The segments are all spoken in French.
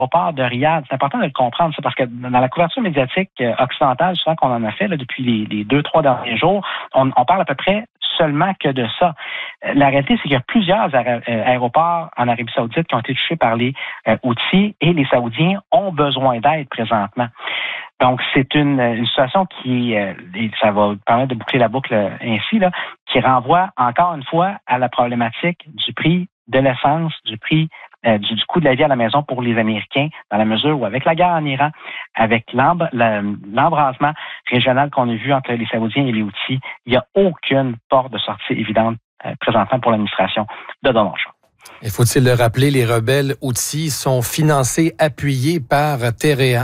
l'aéroport de Riyad, c'est important de le comprendre, ça, parce que dans la couverture médiatique occidentale, souvent qu'on en a fait là, depuis les 2-3 derniers jours, on parle à peu près seulement que de ça. La réalité, c'est qu'il y a plusieurs aéroports en Arabie Saoudite qui ont été touchés par les Houthis et les Saoudiens ont besoin d'aide présentement. Donc, c'est une situation qui, ça va permettre de boucler la boucle ainsi, là, qui renvoie encore une fois à la problématique du prix de l'essence, du prix du coût de la vie à la maison pour les Américains, dans la mesure où, avec la guerre en Iran, avec l'embrasement régional qu'on a vu entre les Saoudiens et les Houthis, il n'y a aucune porte de sortie évidente présentement pour l'administration de Donald Trump. Et faut-il le rappeler, les rebelles Houthis sont financés, appuyés par Téhéran,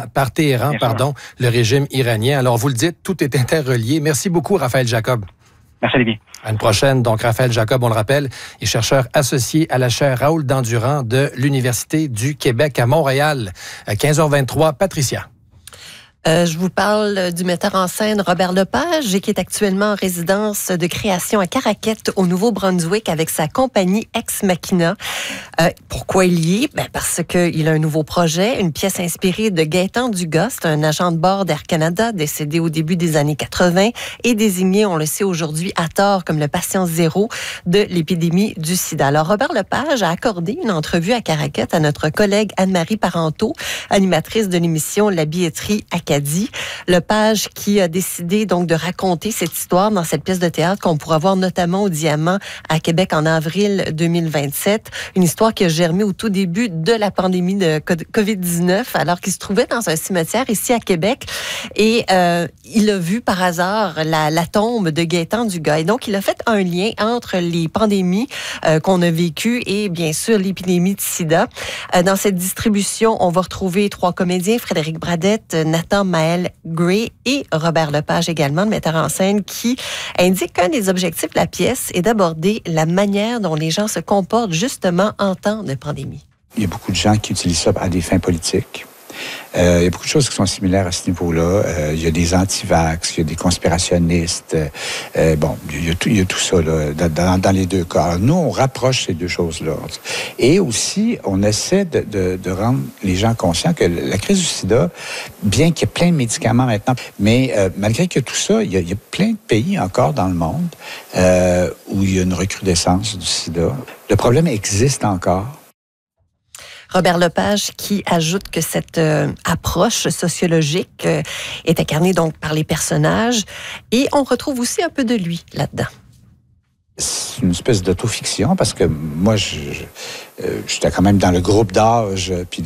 le régime iranien. Alors, vous le dites, tout est interrelié. Merci beaucoup, Raphaël Jacob. Merci, Olivier. À une prochaine. Donc, Raphaël Jacob, on le rappelle, est chercheur associé à la chaire Raoul Dandurand de l'Université du Québec à Montréal. À 15h23, Patricia. Je vous parle du metteur en scène Robert Lepage, qui est actuellement en résidence de création à Caraquette, au Nouveau-Brunswick, avec sa compagnie Ex Machina. Pourquoi il y est? Parce qu'il a un nouveau projet, une pièce inspirée de Gaétan Dugas, un agent de bord d'Air Canada, décédé au début des années 80 et désigné, on le sait aujourd'hui, à tort comme le patient zéro de l'épidémie du sida. Alors, Robert Lepage a accordé une entrevue à Caraquette à notre collègue Anne-Marie Parenteau, animatrice de l'émission La Billetterie Acadie. Lepage qui a décidé donc de raconter cette histoire dans cette pièce de théâtre qu'on pourra voir notamment au Diamant à Québec en avril 2027. Une histoire qui a germé au tout début de la pandémie de COVID-19 alors qu'il se trouvait dans un cimetière ici à Québec et il a vu par hasard la tombe de Gaétan Dugas. Et donc, il a fait un lien entre les pandémies qu'on a vécues et bien sûr l'épidémie de sida. Dans cette distribution, on va retrouver 3 comédiens, Frédéric Bradette, Nathan Maël Gray et Robert Lepage également, le metteur en scène, qui indique qu'un des objectifs de la pièce est d'aborder la manière dont les gens se comportent justement en temps de pandémie. Il y a beaucoup de gens qui utilisent ça à des fins politiques. Il y a beaucoup de choses qui sont similaires à ce niveau-là. Il y a des anti-vax, il y a des conspirationnistes. Il y a tout ça là, dans les deux cas. Alors, nous, on rapproche ces deux choses-là. Et aussi, on essaie de rendre les gens conscients que la crise du sida, bien qu'il y ait plein de médicaments maintenant, mais malgré que tout ça, il y a plein de pays encore dans le monde où il y a une recrudescence du sida. Le problème existe encore. Robert Lepage qui ajoute que cette approche sociologique est incarnée donc par les personnages et on retrouve aussi un peu de lui là-dedans. C'est une espèce d'autofiction parce que moi, j'étais quand même dans le groupe d'âge, puis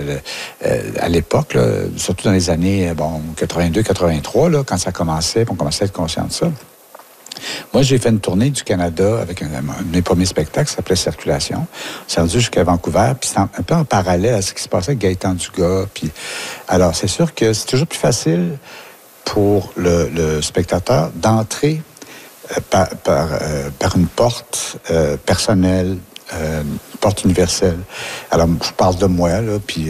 à l'époque, là, surtout dans les années 82-83, là, quand ça commençait, on commençait à être conscient de ça. Moi, j'ai fait une tournée du Canada avec un de mes premiers spectacles qui s'appelait Circulation. On s'est rendu jusqu'à Vancouver, puis c'est un peu en parallèle à ce qui se passait avec Gaétan Dugas. Puis, alors, c'est sûr que c'est toujours plus facile pour le spectateur d'entrer par une porte personnelle, une porte universelle. Alors, je parle de moi, là, puis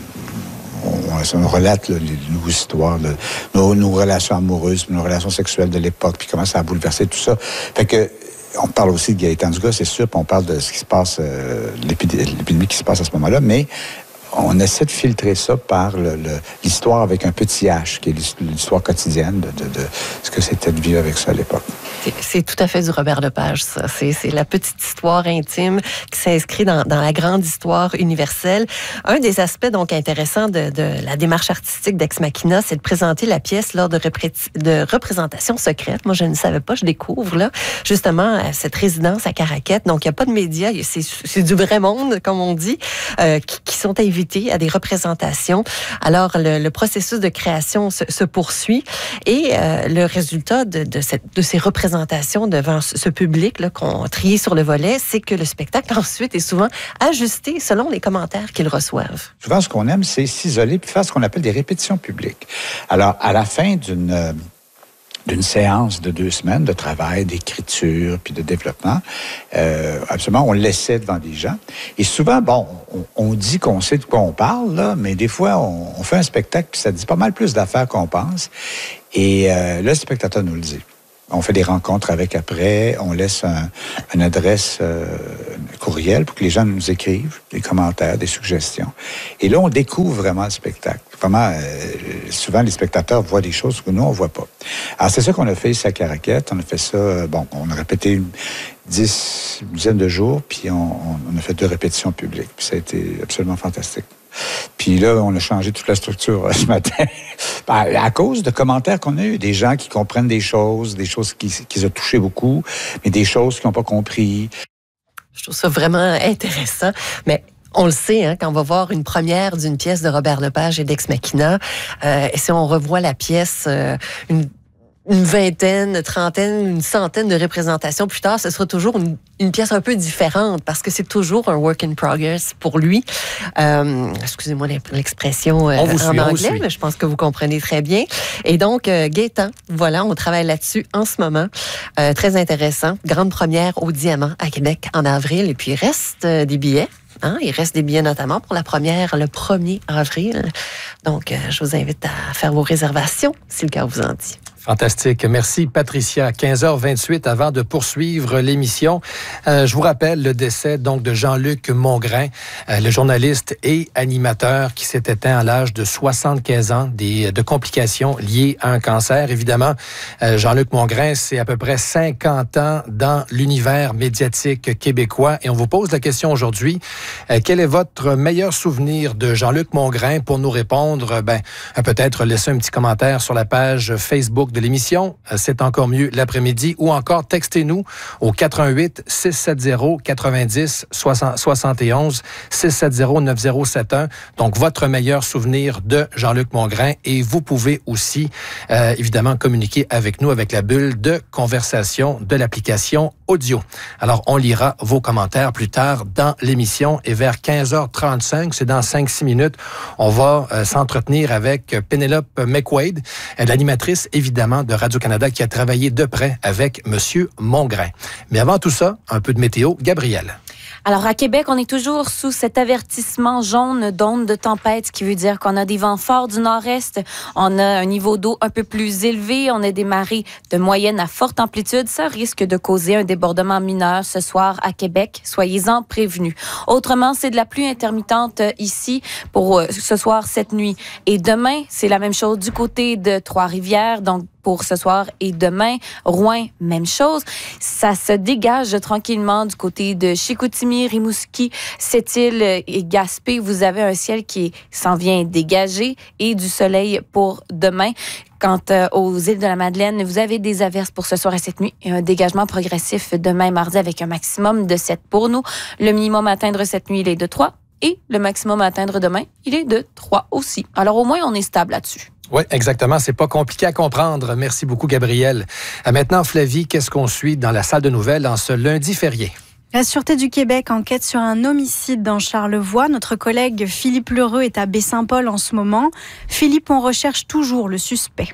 on relate là, nos histoires, nos relations amoureuses, nos relations sexuelles de l'époque, puis comment ça a bouleversé tout ça. Fait que on parle aussi de Gaétan Dugas, c'est sûr, puis on parle de ce qui se passe, l'épidémie qui se passe à ce moment-là, mais on essaie de filtrer ça par l'histoire avec un petit H, qui est l'histoire quotidienne de ce que c'était de vivre avec ça à l'époque. C'est tout à fait du Robert Lepage, ça. C'est la petite histoire intime qui s'inscrit dans la grande histoire universelle. Un des aspects donc intéressants de la démarche artistique d'Ex Machina, c'est de présenter la pièce lors de représentations secrètes. Moi, je ne savais pas, je découvre là, justement, cette résidence à Caraquette. Donc, il n'y a pas de médias, c'est du vrai monde, comme on dit, qui sont invités à des représentations. Alors, le processus de création se poursuit et le résultat de ces représentations devant ce public là, qu'on trie sur le volet, c'est que le spectacle ensuite est souvent ajusté selon les commentaires qu'ils reçoivent. Souvent, ce qu'on aime, c'est s'isoler puis faire ce qu'on appelle des répétitions publiques. Alors, à la fin d'une séance de 2 semaines de travail, d'écriture puis de développement, absolument, on l'essaie devant des gens. Et souvent, on dit qu'on sait de quoi on parle, là, mais des fois, on fait un spectacle puis ça dit pas mal plus d'affaires qu'on pense. Et là, le spectateur nous le dit. On fait des rencontres avec après. On laisse une adresse courriel pour que les gens nous écrivent des commentaires, des suggestions. Et là, on découvre vraiment le spectacle. Vraiment, souvent, les spectateurs voient des choses que nous, on ne voit pas. Alors, c'est ça qu'on a fait ici à Caraquette. On a fait ça, on a répété une dizaine de jours, puis on a fait 2 répétitions publiques. Puis ça a été absolument fantastique. Puis là, on a changé toute la structure ce matin à cause de commentaires qu'on a eu. Des gens qui comprennent des choses qui ont touché beaucoup, mais des choses qu'ils n'ont pas compris. Je trouve ça vraiment intéressant, mais on le sait, hein, quand on va voir une première d'une pièce de Robert Lepage et d'Ex Machina, et si on revoit la pièce une vingtaine, trentaine, une centaine de représentations plus tard, ce sera toujours une pièce un peu différente parce que c'est toujours un work in progress pour lui. Excusez-moi l'expression en anglais, mais je pense que vous comprenez très bien. Et donc, Gaétan, voilà, on travaille là-dessus en ce moment. Très intéressant. Grande première au Diamant à Québec en avril. Et puis, il reste des billets. Hein? Il reste des billets notamment pour la première le 1er avril. Donc, je vous invite à faire vos réservations si le cœur vous en dit. Fantastique. Merci, Patricia. 15h28, avant de poursuivre l'émission, je vous rappelle le décès donc de Jean-Luc Mongrain, le journaliste et animateur qui s'est éteint à l'âge de 75 ans de complications liées à un cancer. Évidemment, Jean-Luc Mongrain, c'est à peu près 50 ans dans l'univers médiatique québécois. Et on vous pose la question aujourd'hui, quel est votre meilleur souvenir de Jean-Luc Mongrain? Pour nous répondre, peut-être laisser un petit commentaire sur la page Facebook de l'émission, c'est encore mieux l'après-midi, ou encore textez-nous au 88 670 90 71 670 9071. Donc, votre meilleur souvenir de Jean-Luc Mongrain, et vous pouvez aussi, évidemment, communiquer avec nous avec la bulle de conversation de l'application audio. Alors, on lira vos commentaires plus tard dans l'émission, et vers 15h35, c'est dans 5-6 minutes, on va s'entretenir avec Pénélope McQuaid, l'animatrice, évidemment, de Radio-Canada qui a travaillé de près avec M. Mongrain. Mais avant tout ça, un peu de météo. Gabrielle. Alors, à Québec, on est toujours sous cet avertissement jaune d'onde de tempête, ce qui veut dire qu'on a des vents forts du nord-est, on a un niveau d'eau un peu plus élevé, on a des marées de moyenne à forte amplitude. Ça risque de causer un débordement mineur ce soir à Québec. Soyez-en prévenus. Autrement, c'est de la pluie intermittente ici pour ce soir, cette nuit. Et demain, c'est la même chose du côté de Trois-Rivières, donc pour ce soir et demain. Rouen, même chose. Ça se dégage tranquillement du côté de Chicoutimi, Rimouski, Sept-Îles et Gaspé. Vous avez un ciel qui s'en vient dégagé et du soleil pour demain. Quant aux îles de la Madeleine, vous avez des averses pour ce soir et cette nuit et un dégagement progressif demain mardi avec un maximum de 7 pour nous. Le minimum à atteindre cette nuit, il est de 3 et le maximum à atteindre demain, il est de 3 aussi. Alors au moins, on est stable là-dessus. Oui, exactement. C'est pas compliqué à comprendre. Merci beaucoup, Gabrielle. Maintenant, Flavie, qu'est-ce qu'on suit dans la salle de nouvelles en ce lundi férié? La Sûreté du Québec enquête sur un homicide dans Charlevoix. Notre collègue Philippe Lheureux est à Baie-Saint-Paul en ce moment. Philippe, on recherche toujours le suspect.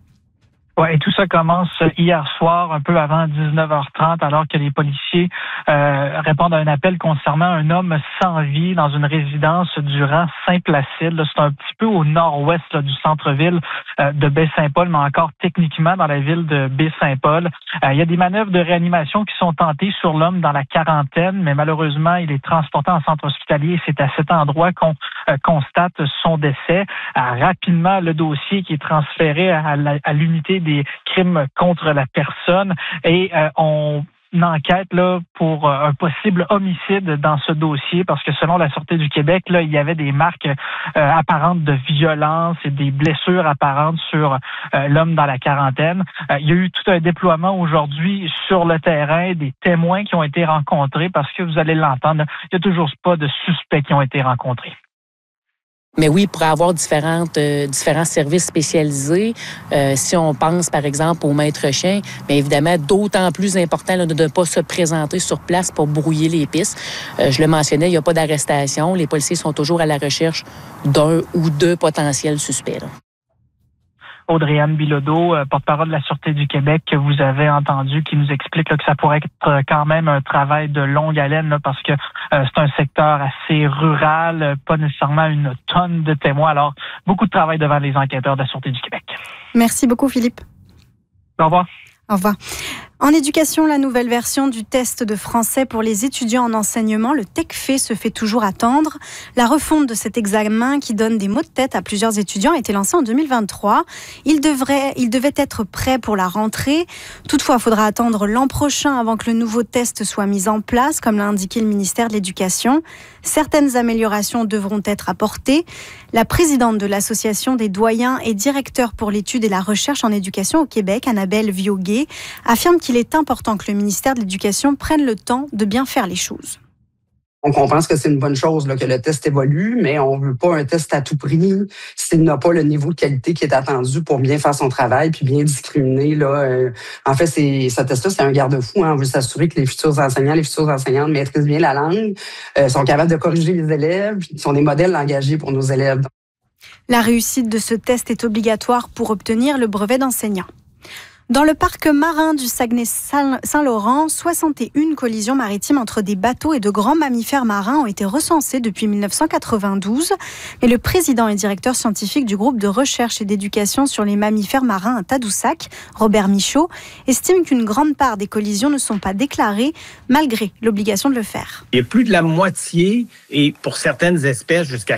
Oui, et tout ça commence hier soir, un peu avant 19h30, alors que les policiers répondent à un appel concernant un homme sans vie dans une résidence du rang Saint-Placide. C'est un petit peu au nord-ouest du centre-ville de Baie-Saint-Paul, mais encore techniquement dans la ville de Baie-Saint-Paul. Il y a des manœuvres de réanimation qui sont tentées sur l'homme dans la quarantaine, mais malheureusement, il est transporté en centre hospitalier et c'est à cet endroit qu'on constate son décès. Rapidement, le dossier qui est transféré à l'unité des crimes contre la personne et on enquête là pour un possible homicide dans ce dossier parce que selon la Sûreté du Québec, là, il y avait des marques apparentes de violence et des blessures apparentes sur l'homme dans la quarantaine. Il y a eu tout un déploiement aujourd'hui sur le terrain, des témoins qui ont été rencontrés parce que vous allez l'entendre, il n'y a toujours pas de suspects qui ont été rencontrés. Mais oui, il pourrait y avoir différents services spécialisés. Si on pense, par exemple, au maître chien, mais évidemment, d'autant plus important là, de ne pas se présenter sur place pour brouiller les pistes. Je le mentionnais, il n'y a pas d'arrestation. Les policiers sont toujours à la recherche d'un ou deux potentiels suspects. Là. Audrey-Anne Bilodeau, porte-parole de la Sûreté du Québec, que vous avez entendu, qui nous explique là, que ça pourrait être quand même un travail de longue haleine là, parce que c'est un secteur assez rural, pas nécessairement une tonne de témoins. Alors, beaucoup de travail devant les enquêteurs de la Sûreté du Québec. Merci beaucoup, Philippe. Au revoir. Au revoir. En éducation, la nouvelle version du test de français pour les étudiants en enseignement, le TECFE, se fait toujours attendre. La refonte de cet examen qui donne des maux de tête à plusieurs étudiants a été lancée en 2023. Il devait être prêt pour la rentrée. Toutefois, il faudra attendre l'an prochain avant que le nouveau test soit mis en place, comme l'a indiqué le ministère de l'Éducation. Certaines améliorations devront être apportées. La présidente de l'Association des doyens et directeurs pour l'étude et la recherche en éducation au Québec, Annabelle Vioguet, affirme qu'il est important que le ministère de l'Éducation prenne le temps de bien faire les choses. Donc, on pense que c'est une bonne chose là, que le test évolue, mais on veut pas un test à tout prix s'il n'a pas le niveau de qualité qui est attendu pour bien faire son travail puis bien discriminer. Là. En fait, ce test-là, c'est un garde-fou. On veut s'assurer que les futurs enseignants, les futures enseignantes maîtrisent bien la langue, sont capables de corriger les élèves, puis sont des modèles engagés pour nos élèves. La réussite de ce test est obligatoire pour obtenir le brevet d'enseignant. Dans le parc marin du Saguenay-Saint-Laurent, 61 collisions maritimes entre des bateaux et de grands mammifères marins ont été recensées depuis 1992. Mais le président et directeur scientifique du groupe de recherche et d'éducation sur les mammifères marins à Tadoussac, Robert Michaud, estime qu'une grande part des collisions ne sont pas déclarées malgré l'obligation de le faire. Il y a plus de la moitié, et pour certaines espèces, jusqu'à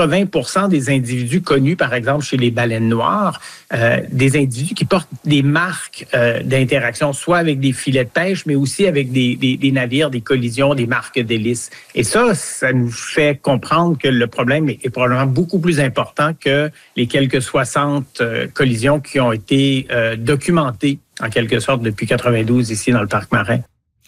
80% des individus connus, par exemple chez les baleines noires, des individus qui portent des marques d'interaction, soit avec des filets de pêche, mais aussi avec des navires, des collisions, des marques d'hélice. Et ça nous fait comprendre que le problème est probablement beaucoup plus important que les quelques 60 collisions qui ont été documentées, en quelque sorte, depuis 92 ici dans le parc marin.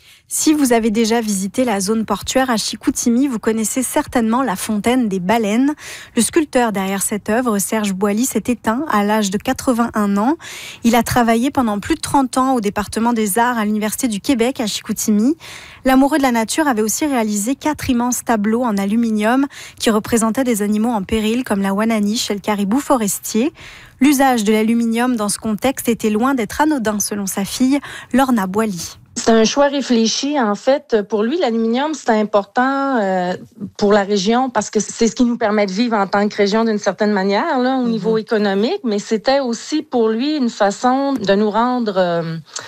Si vous avez déjà visité la zone portuaire à Chicoutimi, vous connaissez certainement la fontaine des baleines. Le sculpteur derrière cette œuvre, Serge Boilly, s'est éteint à l'âge de 81 ans. Il a travaillé pendant plus de 30 ans au département des arts à l'Université du Québec à Chicoutimi. L'amoureux de la nature avait aussi réalisé 4 immenses tableaux en aluminium qui représentaient des animaux en péril comme la ouananiche et le caribou forestier. L'usage de l'aluminium dans ce contexte était loin d'être anodin, selon sa fille, Lorna Boilly. C'est un choix réfléchi, en fait. Pour lui, l'aluminium, c'est important pour la région parce que c'est ce qui nous permet de vivre en tant que région d'une certaine manière, là, au niveau économique, mais c'était aussi pour lui une façon de nous rendre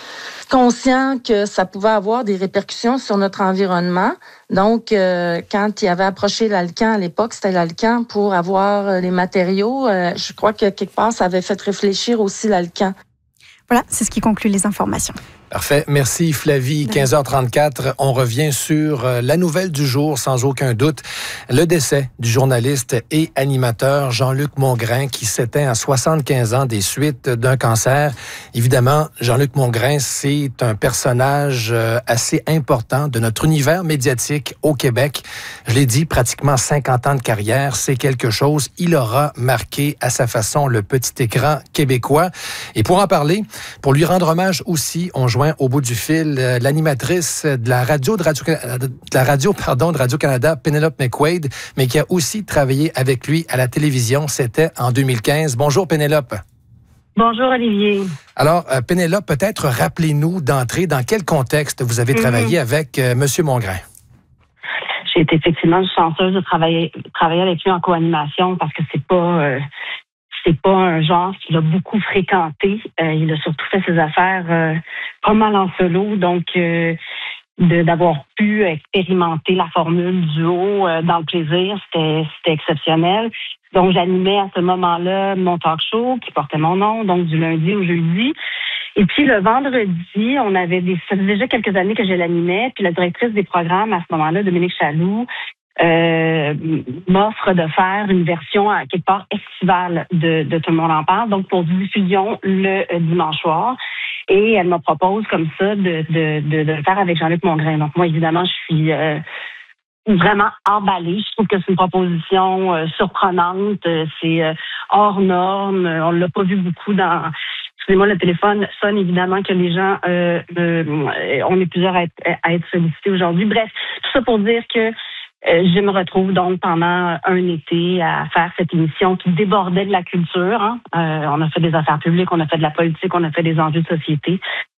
conscients que ça pouvait avoir des répercussions sur notre environnement. Donc, quand il avait approché l'Alcan à l'époque, c'était l'Alcan pour avoir les matériaux. Je crois que quelque part, ça avait fait réfléchir aussi l'Alcan. Voilà, c'est ce qui conclut les informations. Parfait. Merci Flavie. 15h34, on revient sur la nouvelle du jour, sans aucun doute. Le décès du journaliste et animateur Jean-Luc Mongrain qui s'éteint à 75 ans des suites d'un cancer. Évidemment, Jean-Luc Mongrain, c'est un personnage assez important de notre univers médiatique au Québec. Je l'ai dit, pratiquement 50 ans de carrière, c'est quelque chose. Il aura marqué à sa façon le petit écran québécois. Et pour en parler, pour lui rendre hommage aussi, on joint au bout du fil l'animatrice de la radio de Radio-Canada, Pénélope McQuaid, mais qui a aussi travaillé avec lui à la télévision. C'était en 2015. Bonjour Pénélope. Bonjour Olivier. Alors, Pénélope, peut-être rappelez-nous d'entrée dans quel contexte vous avez travaillé avec Monsieur Mongrain. J'ai été effectivement chanceuse de travailler avec lui en co-animation parce que c'est pas un genre qu'il a beaucoup fréquenté. Il a surtout fait ses affaires pas mal en solo, donc d'avoir pu expérimenter la formule duo dans le plaisir, c'était exceptionnel. Donc j'animais à ce moment-là mon talk show qui portait mon nom, donc du lundi au jeudi. Et puis le vendredi, ça faisait déjà quelques années que je l'animais, puis la directrice des programmes à ce moment-là, Dominique Chaloux, m'offre de faire une version à quelque part estivale de Tout le monde en parle, donc pour diffusion le dimanche soir. Et elle me propose comme ça de le faire avec Jean-Luc Mongrain. Donc moi, évidemment, je suis vraiment emballée. Je trouve que c'est une proposition surprenante. C'est hors norme. On l'a pas vu beaucoup dans... Excusez-moi, le téléphone sonne évidemment que les gens... on est plusieurs à être sollicités aujourd'hui. Bref, tout ça pour dire que je me retrouve donc pendant un été à faire cette émission qui débordait de la culture. Hein. On a fait des affaires publiques, on a fait de la politique, on a fait des enjeux de société.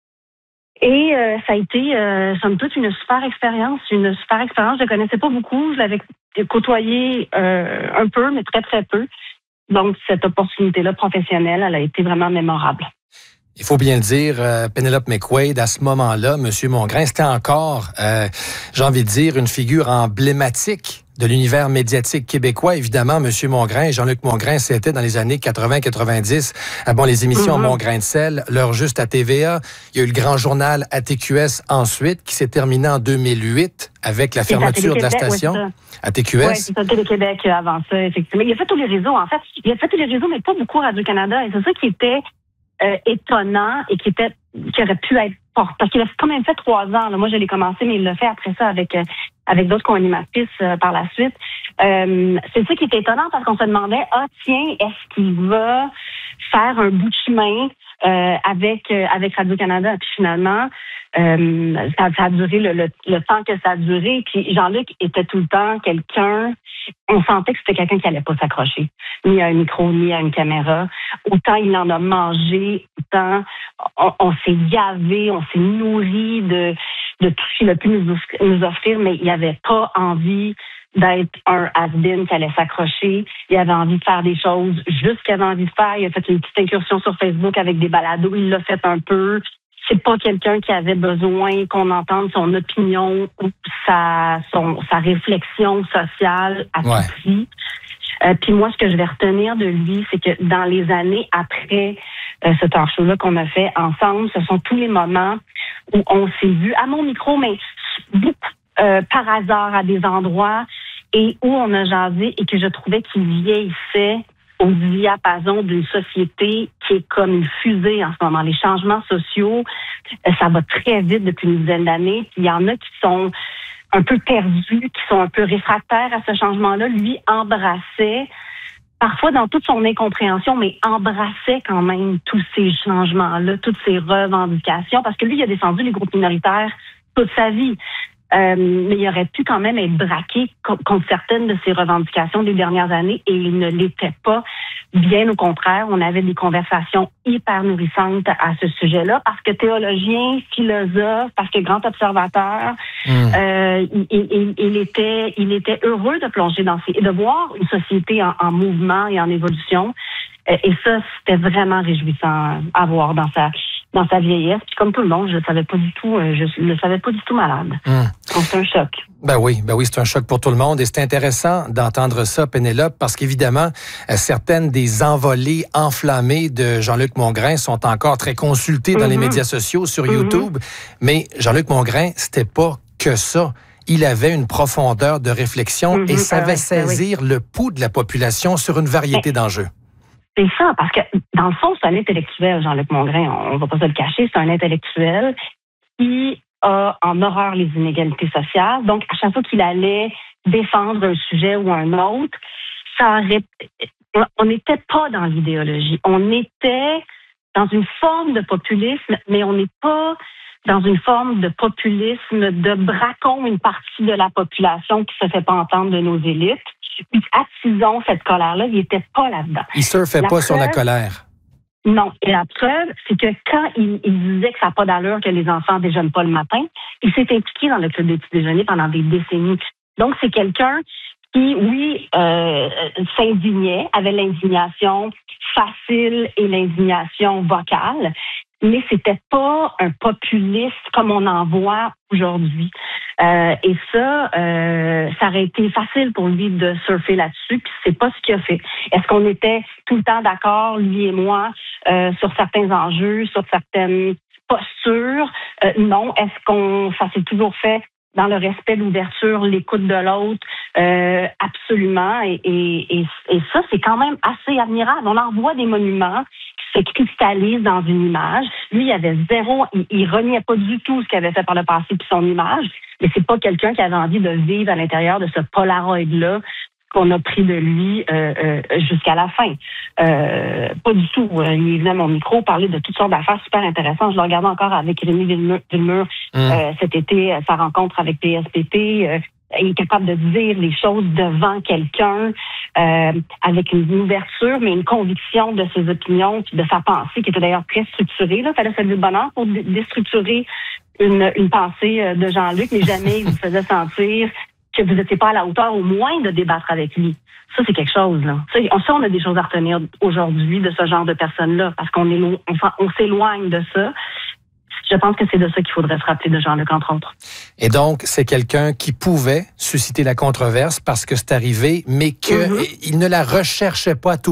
Et ça a été, somme toute, une super expérience. Je ne connaissais pas beaucoup. Je l'avais côtoyé un peu, mais très, très peu. Donc, cette opportunité-là professionnelle, elle a été vraiment mémorable. Il faut bien le dire, Penelope McQuaid, à ce moment-là, M. Mongrain, c'était encore, j'ai envie de dire, une figure emblématique de l'univers médiatique québécois. Évidemment, M. Mongrain, Jean-Luc Mongrain, c'était dans les années 80-90. Les émissions Mongrain de sel, L'heure juste à TVA. Il y a eu le grand journal ATQS ensuite, qui s'est terminé en 2008 avec la fermeture de la station. ATQS. Oui, c'est ça, Télé-Québec avant ça, effectivement. Il a fait tous les réseaux, en fait. Il a fait tous les réseaux, mais pas beaucoup Radio-Canada. Et c'est ça qui était étonnant et qui aurait pu être fort. Parce qu'il a quand même fait 3 ans. Là. Moi, je l'ai commencé, mais il l'a fait après ça avec d'autres co-animatrices par la suite. C'est ça qui était étonnant parce qu'on se demandait, tiens, est-ce qu'il va faire un bout de chemin avec Radio-Canada? Puis finalement, ça a duré le temps que ça a duré. Puis Jean-Luc était tout le temps quelqu'un, on sentait que c'était quelqu'un qui allait pas s'accrocher, ni à un micro, ni à une caméra. Autant il en a mangé, autant on s'est gavé, on s'est nourri de tout ce qu'il a pu nous offrir, mais il n'avait pas envie d'être un has-been qui allait s'accrocher. Il avait envie de faire des choses juste qu'il avait envie de faire. Il a fait une petite incursion sur Facebook avec des balados. Il l'a fait un peu. C'est pas quelqu'un qui avait besoin qu'on entende son opinion ou sa réflexion sociale à tout prix. Puis moi, ce que je vais retenir de lui, c'est que dans les années après ce talk show-là qu'on a fait ensemble, ce sont tous les moments où on s'est vu à mon micro, mais beaucoup par hasard à des endroits et où on a jasé et que je trouvais qu'il vieillissait au diapason d'une société qui est comme une fusée en ce moment. Les changements sociaux, ça va très vite depuis une dizaine d'années. Il y en a qui sont un peu perdus, qui sont un peu réfractaires à ce changement-là. Lui embrassait, parfois dans toute son incompréhension, mais embrassait quand même tous ces changements-là, toutes ces revendications, parce que lui, il a défendu les groupes minoritaires toute sa vie. Mais il aurait pu quand même être braqué contre certaines de ses revendications des dernières années et il ne l'était pas. Bien au contraire, on avait des conversations hyper nourrissantes à ce sujet-là parce que théologien, philosophe, parce que grand observateur, il était heureux de plonger et de voir une société en mouvement et en évolution. Et ça, c'était vraiment réjouissant à voir dans sa vieillesse. Puis comme tout le monde, je le savais pas du tout malade. Donc c'est un choc. Ben oui, c'est un choc pour tout le monde. Et c'est intéressant d'entendre ça, Pénélope, parce qu'évidemment, certaines des envolées enflammées de Jean-Luc Mongrain sont encore très consultées dans les médias sociaux, sur YouTube. Mais Jean-Luc Mongrain, c'était pas que ça. Il avait une profondeur de réflexion et savait saisir le pouls de la population sur une variété d'enjeux. C'est ça, parce que dans le fond, c'est un intellectuel, Jean-Luc Mongrain, on va pas se le cacher, c'est un intellectuel qui a en horreur les inégalités sociales. Donc, à chaque fois qu'il allait défendre un sujet ou un autre, on n'était pas dans l'idéologie. On était dans une forme de populisme, mais on n'est pas dans une forme de populisme de braquons une partie de la population qui se fait pas entendre de nos élites. Puis attisons cette colère-là, il n'était pas là-dedans. Il surfait pas sur la colère. Non. Et la preuve, c'est que quand il disait que ça n'a pas d'allure que les enfants ne déjeunent pas le matin, il s'est impliqué dans le club des petits déjeuners pendant des décennies. Donc, c'est quelqu'un qui, oui, s'indignait, avait l'indignation facile et l'indignation vocale, mais c'était pas un populiste comme on en voit aujourd'hui. Et ça aurait été facile pour lui de surfer là-dessus, puis c'est pas ce qu'il a fait. Est-ce qu'on était tout le temps d'accord, lui et moi, sur certains enjeux, sur certaines postures? Non. Est-ce qu'on ça s'est toujours fait dans le respect, l'ouverture, l'écoute de l'autre? Absolument. Et ça, c'est quand même assez admirable. On en voit des monuments qui se cristallisent dans une image. Lui, il avait zéro, il reniait pas du tout ce qu'il avait fait par le passé puis son image, mais c'est pas quelqu'un qui avait envie de vivre à l'intérieur de ce Polaroid-là qu'on a pris de lui jusqu'à la fin. Pas du tout. Il venait à mon micro parler de toutes sortes d'affaires super intéressantes. Je le regardais encore avec Rémi Villemur cet été, sa rencontre avec PSPP. Il est capable de dire les choses devant quelqu'un avec une ouverture, mais une conviction de ses opinions puis de sa pensée, qui était d'ailleurs très structurée. Il fallait se lever de bonheur pour déstructurer une pensée de Jean-Luc, mais jamais il vous faisait sentir que vous n'étiez pas à la hauteur au moins de débattre avec lui. Ça, c'est quelque chose, là. On a des choses à retenir aujourd'hui de ce genre de personnes-là, parce qu'on s'éloigne de ça. Je pense que c'est de ça qu'il faudrait se rappeler de Jean-Luc, entre autres. Et donc, c'est quelqu'un qui pouvait susciter la controverse parce que c'est arrivé, mais qu'il ne la recherchait pas à tout